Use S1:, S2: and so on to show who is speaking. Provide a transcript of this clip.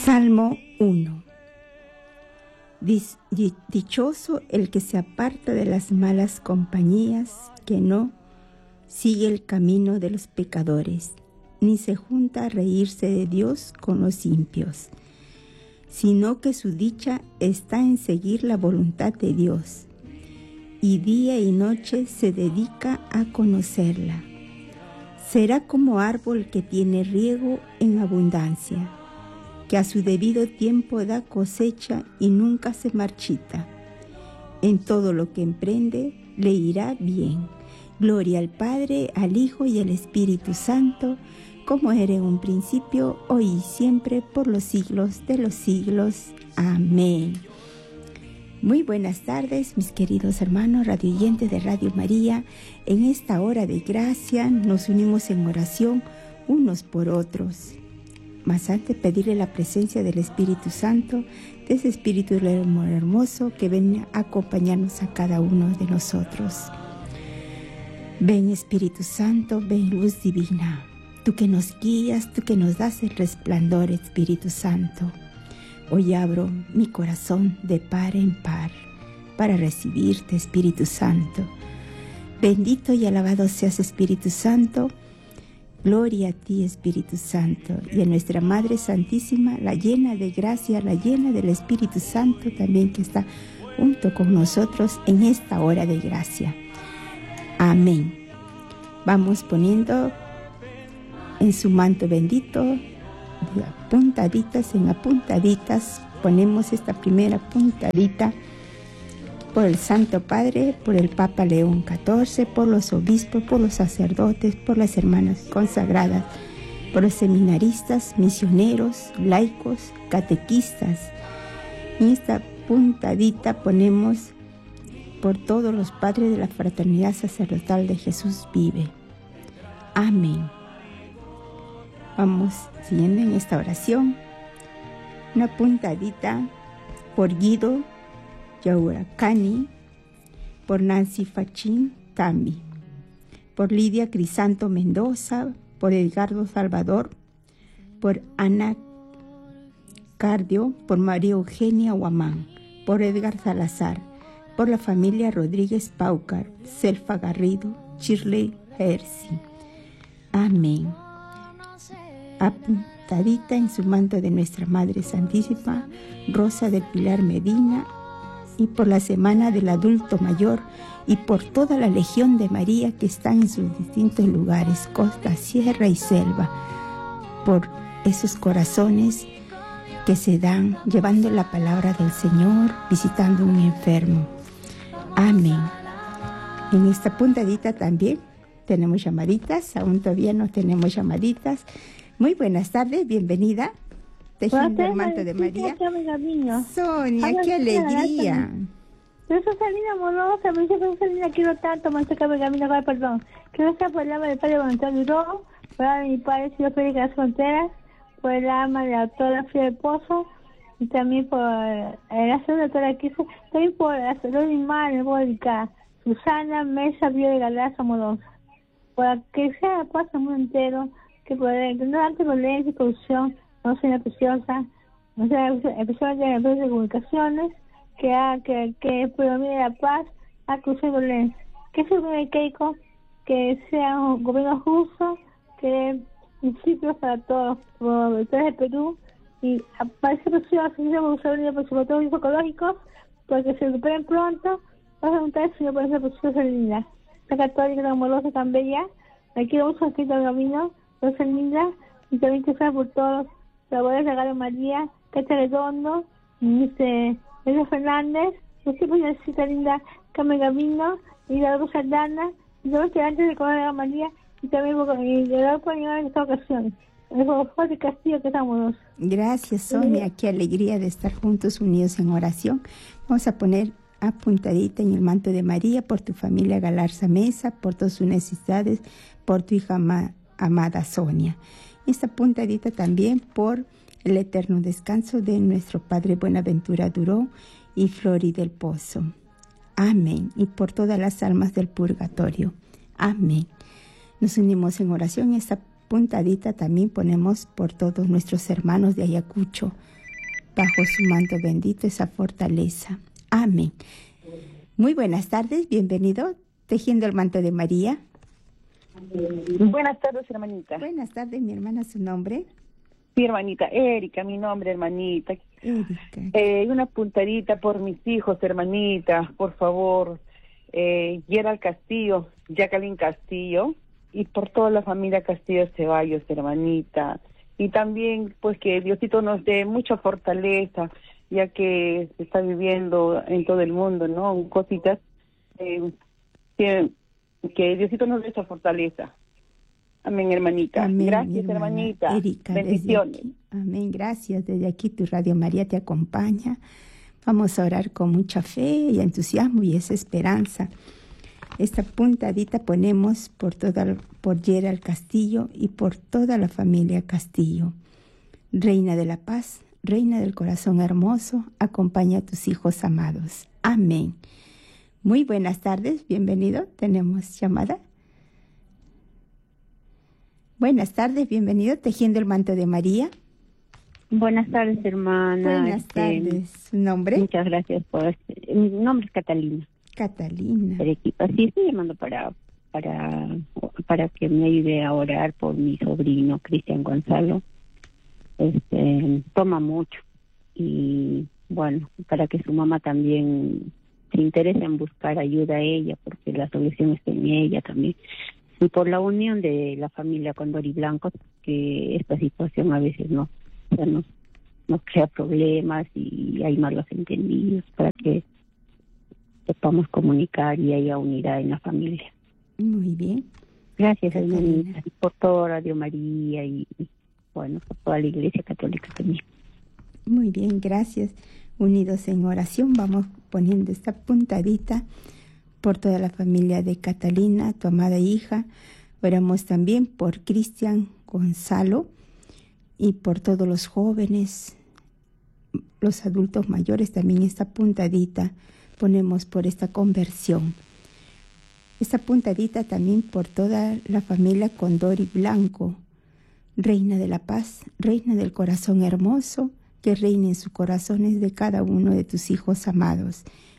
S1: Salmo 1. Dichoso el que se aparta de las malas compañías, que no sigue el camino de los pecadores, ni se junta a reírse de Dios con los impios, sino que su dicha está en seguir la voluntad de Dios, y día y noche se dedica a conocerla. Será como árbol que tiene riego en abundancia, que a su debido tiempo da cosecha y nunca se marchita. En todo lo que emprende le irá bien. Gloria al Padre, al Hijo y al Espíritu Santo, como era en un principio, hoy y siempre, por los siglos de los siglos. Amén. Muy buenas tardes, mis queridos hermanos radioyentes de Radio María. En esta hora de gracia nos unimos en oración unos por otros. Más antes pedirle la presencia del Espíritu Santo, de ese Espíritu hermoso que viene a acompañarnos a cada uno de nosotros. Ven Espíritu Santo, ven luz divina, tú que nos guías, tú que nos das el resplandor, Espíritu Santo. Hoy abro mi corazón de par en par para recibirte, Espíritu Santo. Bendito y alabado seas, Espíritu Santo. Gloria a ti, Espíritu Santo, y a nuestra Madre Santísima, la llena de gracia, la llena del Espíritu Santo también, que está junto con nosotros en esta hora de gracia. Amén. Vamos poniendo en su manto bendito, de apuntaditas en apuntaditas, ponemos esta primera puntadita por el Santo Padre, por el Papa León XIV, por los obispos, por los sacerdotes, por las hermanas consagradas, por los seminaristas, misioneros, laicos, catequistas. En esta puntadita ponemos por todos los padres de la Fraternidad Sacerdotal de Jesús Vive. Amén. Vamos siguiendo en esta oración. Una puntadita por Guido Yauracani, por Nancy Fachín Tami, por Lidia Crisanto Mendoza, por Edgardo Salvador, por Ana Cardio, por María Eugenia Guamán, por Edgar Salazar, por la familia Rodríguez Paucar, Selfa Garrido, Shirley Hersi. Amén. Apuntadita en su manto de nuestra Madre Santísima, Rosa del Pilar Medina, y por la Semana del Adulto Mayor, y por toda la Legión de María que están en sus distintos lugares, costa, sierra y selva, por esos corazones que se dan llevando la palabra del Señor, visitando a un enfermo. Amén. En esta puntadita también tenemos llamaditas, aún todavía no tenemos llamaditas. Muy buenas tardes, bienvenida. Tejiendo el manto de María. Sonia, qué alegría.
S2: Yo soy Salina amorosa, me dice que Salina quiero tanto, Monseca Pergamino, perdón. Gracias por el alma del Padre Gonzalo Duró, por el alma de mi Padre Silvio Félix de las Fronteras, por el alma de la doctora Frida del Pozo, y también por la señora doctora Kirchner, también por la señora de mi madre, Mónica, Susana Mesa Vía de Galaza Amorosa. Para que sea la paz del mundo entero, que no ante violencia y corrupción, no sea preciosa, no sea especialmente en las empresas de comunicaciones, que predomine la paz, a cruzar violencia. Que sea un gobierno Keiko, que sea un gobierno justo, que dé principios para todos los productores de Perú, y parece precioso, por sobre todo ecológicos, porque se recuperen pronto. Vas a preguntar si no puede ser preciosa linda. La católica, la amorosa, tan bella, la quiero mucho, aquí el camino, Rosa linda, y también que sea por todos. La voy a regalar a María, Cacha Redondo, Elena Fernández, usted pues necesita linda Carmen Gamino, y la Rosa Aldana, y todos que antes de comer a María, y también le doy por llegar en esta ocasión. El fuerte Castillo, que estamos.
S1: Gracias, Sonia, qué alegría de estar juntos, unidos en oración. Vamos a poner apuntadita en el manto de María por tu familia Galarza Mesa, por todas sus necesidades, por tu hija amada Sonia. Esta puntadita también por el eterno descanso de nuestro Padre Buenaventura Duró y Flori del Pozo. Amén. Y por todas las almas del purgatorio. Amén. Nos unimos en oración. Esta puntadita también ponemos por todos nuestros hermanos de Ayacucho, bajo su manto bendito esa fortaleza. Amén. Muy buenas tardes, bienvenido, Tejiendo el Manto de María.
S3: Buenas tardes, hermanita.
S1: Buenas tardes, mi hermana, ¿su nombre?
S3: Sí, hermanita, Erika, mi nombre, hermanita.
S1: Erika.
S3: Una puntadita por mis hijos, hermanita, por favor. Gerald Castillo, Jacqueline Castillo, y por toda la familia Castillo Ceballos, hermanita. Y también, pues, que Diosito nos dé mucha fortaleza, ya que se está viviendo en todo el mundo, ¿no? Cositas que Diosito nos dé esa fortaleza. Amén, hermanita.
S1: Amén,
S3: gracias, hermanita.
S1: Erika,
S3: bendiciones.
S1: Amén, gracias. Desde aquí tu Radio María te acompaña. Vamos a orar con mucha fe y entusiasmo y esa esperanza. Esta puntadita ponemos por Gerald Castillo y por toda la familia Castillo. Reina de la paz, Reina del corazón hermoso, acompaña a tus hijos amados. Amén. Muy buenas tardes, bienvenido. ¿Tenemos llamada? Buenas tardes, bienvenido, Tejiendo el Manto de María.
S4: Buenas tardes, hermana.
S1: Buenas tardes. ¿Su nombre?
S4: Muchas gracias por... Mi nombre es Catalina.
S1: Catalina.
S4: Sí, estoy llamando para que me ayude a orar por mi sobrino, Cristian Gonzalo. Toma mucho. Y bueno, para que su mamá también se interese en buscar ayuda a ella, porque la solución está en ella también. Y por la unión de la familia Condori Blanco, que esta situación a veces nos crea problemas y hay malos entendidos, para que sepamos comunicar y haya unidad en la familia.
S1: Muy bien.
S4: Gracias, hermanita, por toda Radio María y bueno, por toda la Iglesia Católica también.
S1: Muy bien, gracias. Unidos en oración, vamos poniendo esta puntadita por toda la familia de Catalina, tu amada hija. Oramos también por Cristian Gonzalo y por todos los jóvenes, los adultos mayores, también esta puntadita ponemos por esta conversión. Esta puntadita también por toda la familia Condori Blanco, Reina de la paz, Reina del corazón hermoso, que reine en sus corazones de cada uno de tus hijos amados.